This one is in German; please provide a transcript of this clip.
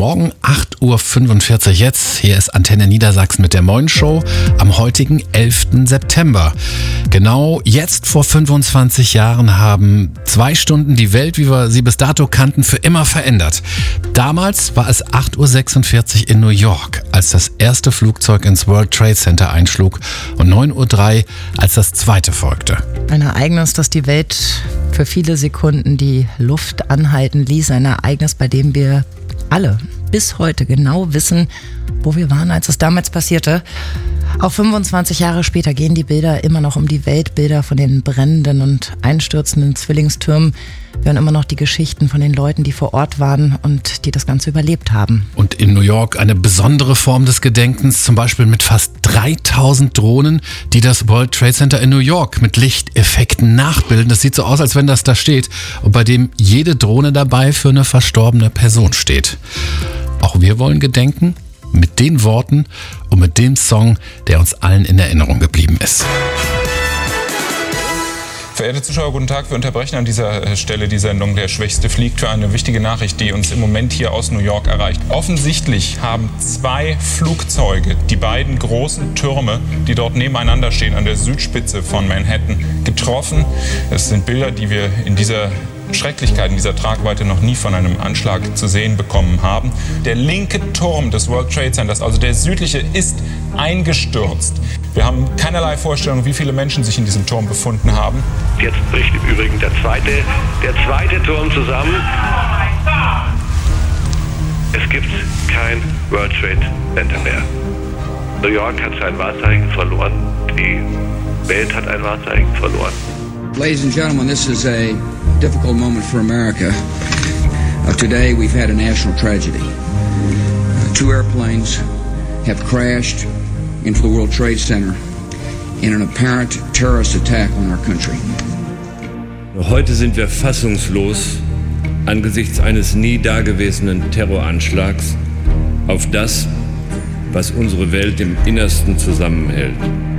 Morgen, 8:45 Uhr jetzt. Hier ist Antenne Niedersachsen mit der Moin Show am heutigen 11. September. Genau jetzt vor 25 Jahren haben 2 Stunden die Welt, wie wir sie bis dato kannten, für immer verändert. Damals war es 8:46 Uhr in New York, als das erste Flugzeug ins World Trade Center einschlug und 9:03 Uhr, als das zweite folgte. Ein Ereignis, das die Welt für viele Sekunden die Luft anhalten ließ. Ein Ereignis, bei dem wir alle bis heute genau wissen, wo wir waren, als es damals passierte. Auch 25 Jahre später gehen die Bilder immer noch um die Welt. Bilder von den brennenden und einstürzenden Zwillingstürmen. Wir hören immer noch die Geschichten von den Leuten, die vor Ort waren und die das Ganze überlebt haben. Und in New York eine besondere Form des Gedenkens, zum Beispiel mit fast 3000 Drohnen, die das World Trade Center in New York mit Lichteffekten nachbilden. Das sieht so aus, als wenn das da steht und bei dem jede Drohne dabei für eine verstorbene Person steht. Auch wir wollen gedenken mit den Worten und mit dem Song, der uns allen in Erinnerung geblieben ist. Verehrte Zuschauer, guten Tag. Wir unterbrechen an dieser Stelle die Sendung Der Schwächste fliegt für eine wichtige Nachricht, die uns im Moment hier aus New York erreicht. Offensichtlich haben 2 Flugzeuge die beiden großen Türme, die dort nebeneinander stehen, an der Südspitze von Manhattan, getroffen. Das sind Bilder, die wir in dieser Schrecklichkeit, in dieser Tragweite noch nie von einem Anschlag zu sehen bekommen haben. Der linke Turm des World Trade Centers, also der südliche, ist eingestürzt. Wir haben keinerlei Vorstellung, wie viele Menschen sich in diesem Turm befunden haben. Jetzt bricht im Übrigen der zweite Turm zusammen. Es gibt kein World Trade Center mehr. New York hat sein Wahrzeichen verloren. Die Welt hat ein Wahrzeichen verloren. Ladies and gentlemen, this is a difficult moment for America. Today we've had a national tragedy. 2 airplanes have crashed into the World Trade Center in an apparent terrorist attack on our country. Heute sind wir fassungslos angesichts eines nie dagewesenen Terroranschlags auf das, was unsere Welt im Innersten zusammenhält.